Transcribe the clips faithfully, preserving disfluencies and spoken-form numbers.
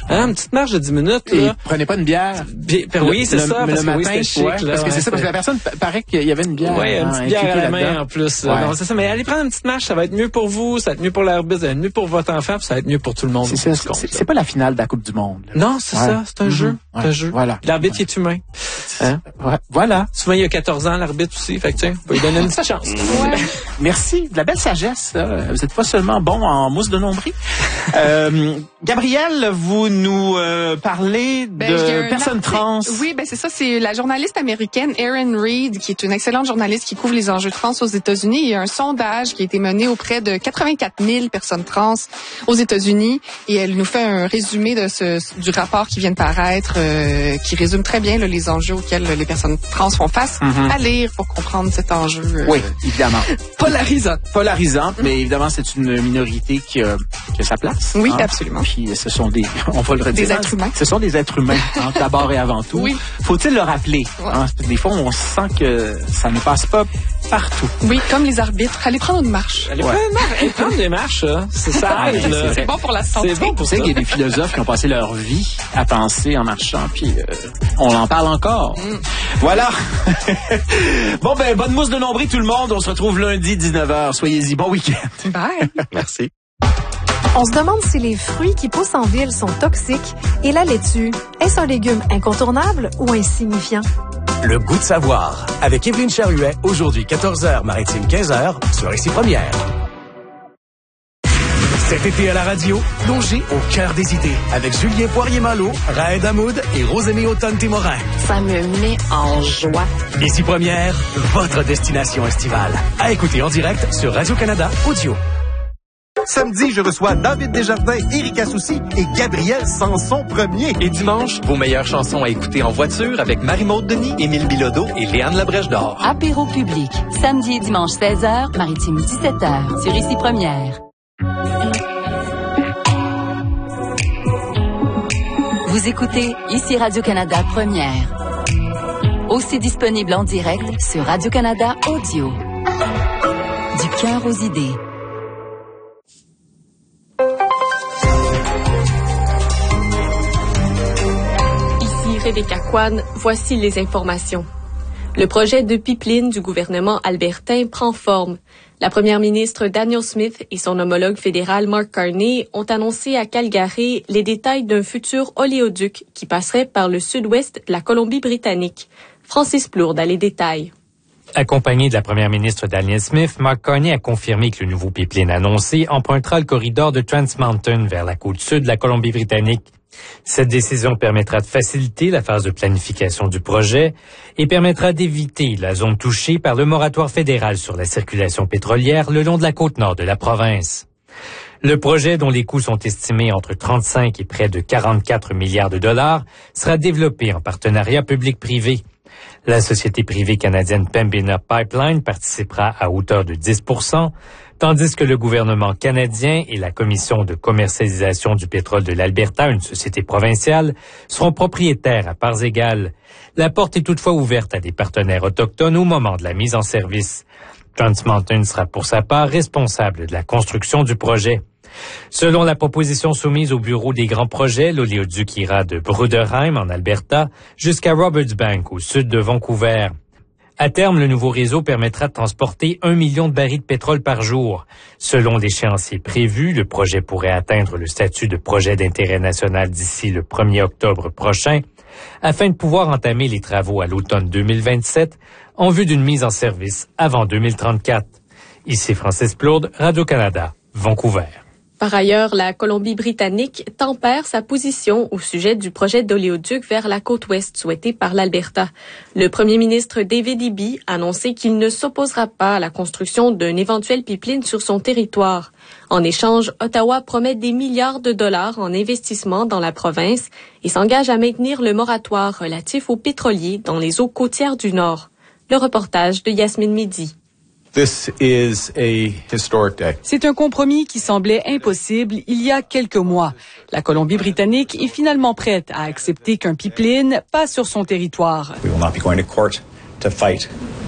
Hein, une petite marche de dix minutes, Et là. prenez pas une bière. Puis, oui, c'est le, ça, le, parce le que oui, matin, c'était chic, ouais, là. parce que Ouais, c'est ça, parce que la personne paraît qu'il y avait une bière. Oui, une hein, petite bière à la main là-dedans. en plus. Ouais. Non, c'est ça, mais allez prendre une petite marche, ça va être mieux pour vous, ça va être mieux pour l'arbitre, ça va être mieux pour votre enfant, puis ça va être mieux pour tout le monde. C'est, ça, c'est, c'est, c'est pas la finale de la Coupe du Monde. Là. Non, c'est ouais. ça, c'est un mm-hmm. jeu. Ouais. C'est un jeu. Voilà. L'arbitre, il est humain. Hein? Ouais. Voilà. Souvent, il y a quatorze ans, l'arbitre aussi. Fait que, tiens, on va lui donner une petite chance. Ouais. Merci. De la belle sagesse. Là. Vous êtes pas seulement bon en mousse de nombril. euh, Gabrielle, vous nous euh, parlez Ben, de personnes trans. Oui, ben c'est ça. C'est la journaliste américaine Erin Reed, qui est une excellente journaliste qui couvre les enjeux trans aux États-Unis. Il y a un sondage qui a été mené auprès de quatre-vingt-quatre mille personnes trans aux États-Unis, et elle nous fait un résumé de ce du rapport qui vient de paraître, euh, qui résume très bien là, les enjeux auxquels les personnes trans font face. Mm-hmm. À lire pour comprendre cet enjeu. Euh, oui, évidemment. Polarisant. Polarisant, mm-hmm. mais évidemment, c'est une minorité qui a, qui a sa place. Oui, hein? absolument. Puis ce sont des, on va le redire, des êtres humains. Ce sont des êtres humains, hein, d'abord et avant tout. Oui. Faut-il le rappeler? Ouais. Hein? Des fois, on sent que ça ne passe pas partout. Oui, comme les arbitres. Allez prendre une marche. Allez ouais. prendre une marche. Allez prendre des marches, hein. C'est ça aide, là. C'est bon pour la santé. C'est bon pour ça. ça. Il y a des philosophes qui ont passé leur vie à penser en marchant, puis euh, on en parle encore. Mm. Voilà. Bon, ben, bonne mousse de nombril tout le monde. On se retrouve lundi, dix-neuf heures. Soyez-y. Bon week-end. Bye. Merci. On se demande si les fruits qui poussent en ville sont toxiques et la laitue, est-ce un légume incontournable ou insignifiant? Le goût de savoir, avec Évelyne Charuet, aujourd'hui quatorze heures, Maritime quinze heures, sur Ici Première. Cet été à la radio, plongez au cœur des idées avec Julien Poirier-Malo, Raed Hamoud et Rosémie Automne-Témorin. Ça me met en joie. Ici Première, votre destination estivale. À écouter en direct sur Radio-Canada Audio. Samedi, je reçois David Desjardins, Éric Assouci et Gabriel Sanson premier. Et dimanche, vos meilleures chansons à écouter en voiture avec Marie-Maude Denis, Émile Bilodeau et Léane Labrèche d'Or. Apéro public, samedi et dimanche seize heures, Maritime dix-sept heures, sur Ici Première. Vous écoutez Ici Radio-Canada Première. Aussi disponible en direct sur Radio-Canada Audio. Du cœur aux idées. Rebecca Kwan, voici les informations. Le projet de pipeline du gouvernement albertain prend forme. La première ministre Danielle Smith et son homologue fédéral Mark Carney ont annoncé à Calgary les détails d'un futur oléoduc qui passerait par le sud-ouest de la Colombie-Britannique. Francis Plourde a les détails. Accompagné de la première ministre Danielle Smith, Mark Carney a confirmé que le nouveau pipeline annoncé empruntera le corridor de Trans Mountain vers la côte sud de la Colombie-Britannique. Cette décision permettra de faciliter la phase de planification du projet et permettra d'éviter la zone touchée par le moratoire fédéral sur la circulation pétrolière le long de la côte nord de la province. Le projet, dont les coûts sont estimés entre trente-cinq et près de quarante-quatre milliards de dollars, sera développé en partenariat public-privé. La société privée canadienne Pembina Pipeline participera à hauteur de dix pour cent, tandis que le gouvernement canadien et la Commission de commercialisation du pétrole de l'Alberta, une société provinciale, seront propriétaires à parts égales. La porte est toutefois ouverte à des partenaires autochtones au moment de la mise en service. Trans Mountain sera pour sa part responsable de la construction du projet. Selon la proposition soumise au bureau des grands projets, l'oléoduc ira de Bruderheim, en Alberta, jusqu'à Robertsbank, au sud de Vancouver. À terme, le nouveau réseau permettra de transporter un million de barils de pétrole par jour. Selon l'échéancier prévu, le projet pourrait atteindre le statut de projet d'intérêt national d'ici le premier octobre prochain, afin de pouvoir entamer les travaux à l'automne deux mille vingt-sept, en vue d'une mise en service avant deux mille trente-quatre. Ici Francis Plourde, Radio-Canada, Vancouver. Par ailleurs, la Colombie-Britannique tempère sa position au sujet du projet d'oléoduc vers la côte ouest souhaité par l'Alberta. Le premier ministre David Eby a annoncé qu'il ne s'opposera pas à la construction d'un éventuel pipeline sur son territoire. En échange, Ottawa promet des milliards de dollars en investissement dans la province et s'engage à maintenir le moratoire relatif aux pétroliers dans les eaux côtières du Nord. Le reportage de Yasmine Mehdi. This is a historic day. C'est un compromis qui semblait impossible il y a quelques mois. La Colombie-Britannique est finalement prête à accepter qu'un pipeline passe sur son territoire. We will not be going to court to fight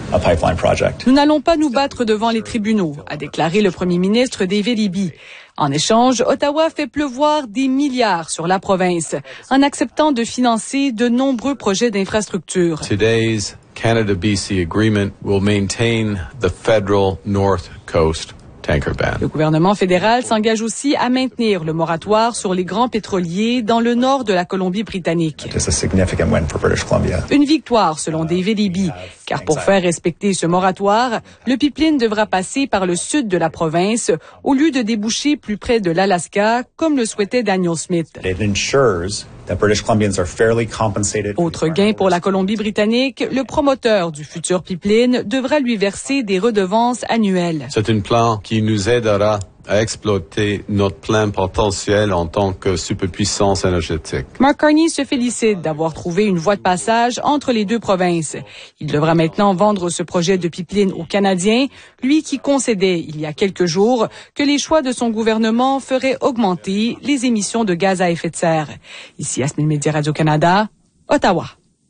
a pipeline project. Nous n'allons pas nous battre devant les tribunaux, a déclaré le premier ministre David Eby. En échange, Ottawa fait pleuvoir des milliards sur la province en acceptant de financer de nombreux projets d'infrastructure. Today's Canada-B C agreement will maintain the federal North Coast tanker ban. Le gouvernement fédéral s'engage aussi à maintenir le moratoire sur les grands pétroliers dans le nord de la Colombie-Britannique. It's a significant win for British Columbia. Une victoire selon David Eby, car pour faire respecter ce moratoire, le pipeline devra passer par le sud de la province au lieu de déboucher plus près de l'Alaska, comme le souhaitait Daniel Smith. It ensures that British Columbians are fairly compensated. Autre gain pour la Colombie-Britannique, le promoteur du futur pipeline devra lui verser des redevances annuelles. C'est un plan qui nous aidera à exploiter notre plein potentiel en tant que superpuissance énergétique. Mark Carney se félicite d'avoir trouvé une voie de passage entre les deux provinces. Il devra maintenant vendre ce projet de pipeline aux Canadiens, lui qui concédait il y a quelques jours que les choix de son gouvernement feraient augmenter les émissions de gaz à effet de serre. Ici, Yasmine Média, Radio-Canada, Ottawa.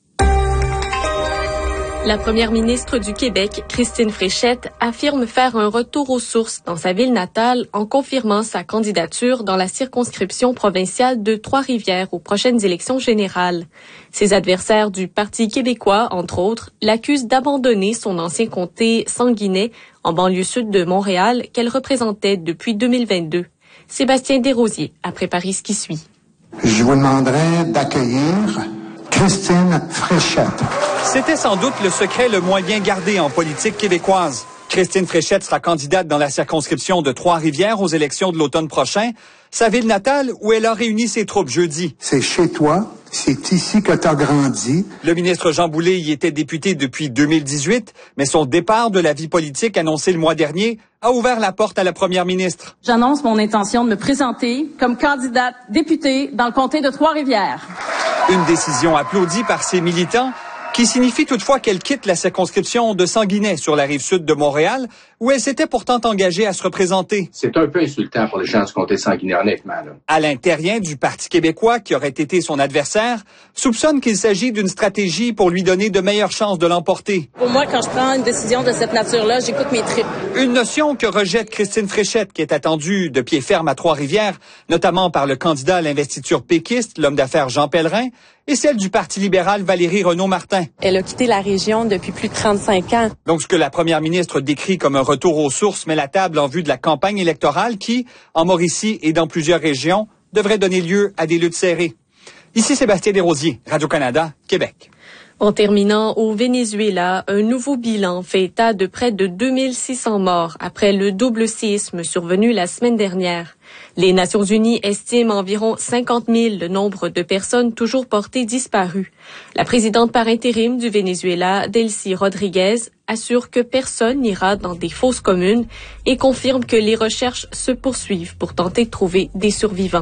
La première ministre du Québec, Christine Fréchette, affirme faire un retour aux sources dans sa ville natale en confirmant sa candidature dans la circonscription provinciale de Trois-Rivières aux prochaines élections générales. Ses adversaires du Parti québécois, entre autres, l'accusent d'abandonner son ancien comté Sanguinet, en banlieue sud de Montréal, qu'elle représentait depuis deux mille vingt-deux. Sébastien Desrosiers a préparé ce qui suit. Je vous demanderai d'accueillir Christine Fréchette. C'était sans doute le secret le moins bien gardé en politique québécoise. Christine Fréchette sera candidate dans la circonscription de Trois-Rivières aux élections de l'automne prochain, sa ville natale où elle a réuni ses troupes jeudi. C'est chez toi, c'est ici que tu as grandi. Le ministre Jean Boulet y était député depuis deux mille dix-huit, mais son départ de la vie politique annoncé le mois dernier a ouvert la porte à la première ministre. J'annonce mon intention de me présenter comme candidate députée dans le comté de Trois-Rivières. Une décision applaudie par ses militants, qui signifie toutefois qu'elle quitte la circonscription de Sanguinet sur la rive sud de Montréal, où elle s'était pourtant engagée à se représenter. C'est un peu insultant pour les gens du comté de Sanguinet, honnêtement. Là. Alain Terrien, du Parti québécois, qui aurait été son adversaire, soupçonne qu'il s'agit d'une stratégie pour lui donner de meilleures chances de l'emporter. Pour moi, quand je prends une décision de cette nature-là, j'écoute mes tripes. Une notion que rejette Christine Fréchette, qui est attendue de pied ferme à Trois-Rivières, notamment par le candidat à l'investiture péquiste, l'homme d'affaires Jean Pellerin, et celle du Parti libéral Valérie Renaud-Martin. Elle a quitté la région depuis plus de trente-cinq ans. Donc, ce que la première ministre décrit comme un retour aux sources met la table en vue de la campagne électorale qui, en Mauricie et dans plusieurs régions, devrait donner lieu à des luttes serrées. Ici Sébastien Desrosiers, Radio-Canada, Québec. En terminant, au Venezuela, un nouveau bilan fait état de près de deux mille six cents morts après le double séisme survenu la semaine dernière. Les Nations unies estiment environ cinquante mille le nombre de personnes toujours portées disparues. La présidente par intérim du Venezuela, Delcy Rodriguez, assure que personne n'ira dans des fosses communes et confirme que les recherches se poursuivent pour tenter de trouver des survivants.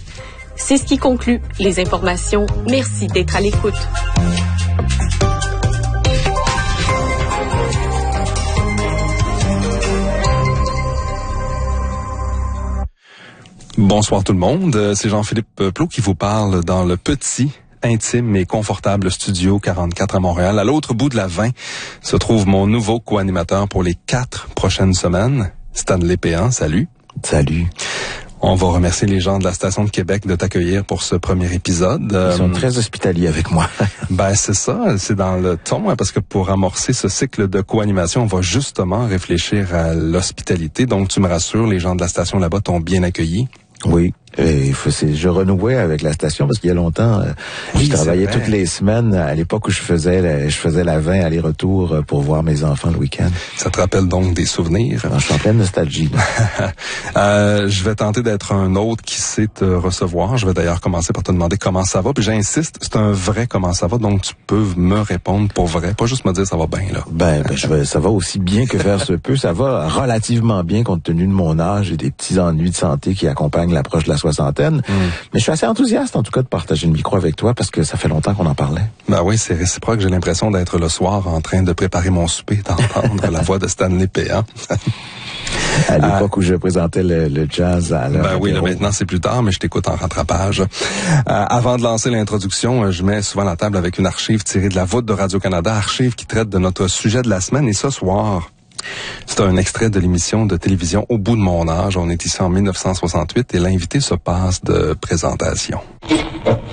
C'est ce qui conclut les informations. Merci d'être à l'écoute. Bonsoir tout le monde, c'est Jean-Philippe Plot qui vous parle dans le petit, intime et confortable studio quarante-quatre à Montréal. À l'autre bout de la vingt se trouve mon nouveau co-animateur pour les quatre prochaines semaines, Stanley Péan. Salut. Salut. On va remercier les gens de la Station de Québec de t'accueillir pour ce premier épisode. Ils sont très hospitaliers avec moi. Ben c'est ça, c'est dans le ton, hein, parce que pour amorcer ce cycle de co-animation, on va justement réfléchir à l'hospitalité. Donc tu me rassures, les gens de la station là-bas t'ont bien accueilli. Oui. Et je renouais avec la station parce qu'il y a longtemps, euh, oui, je travaillais toutes les semaines à l'époque où je faisais la, je faisais la vingt aller-retour pour voir mes enfants le week-end. Ça te rappelle donc des souvenirs? Alors, je suis en pleine nostalgie. euh, je vais tenter d'être un autre qui sait te recevoir. Je vais d'ailleurs commencer par te demander comment ça va. Puis j'insiste, c'est un vrai comment ça va, donc tu peux me répondre pour vrai, pas juste me dire ça va bien là. Ben, ben je vais, ça va aussi bien que faire se peut. Ça va relativement bien compte tenu de mon âge et des petits ennuis de santé qui accompagnent l'approche de la soixantaine. Mm. Mais je suis assez enthousiaste, en tout cas, de partager le micro avec toi parce que ça fait longtemps qu'on en parlait. Ben oui, c'est réciproque. J'ai l'impression d'être le soir en train de préparer mon souper, d'entendre la voix de Stanley Péan. À l'époque euh, où je présentais le, le jazz à l'heure. Ben oui, là, maintenant c'est plus tard, mais je t'écoute en rattrapage. Euh, avant de lancer l'introduction, je mets souvent la table avec une archive tirée de la voûte de Radio-Canada, archive qui traite de notre sujet de la semaine. Et ce soir, c'est un extrait de l'émission de télévision Au bout de mon âge. On est ici en mille neuf cent soixante-huit et l'invité se passe de présentation.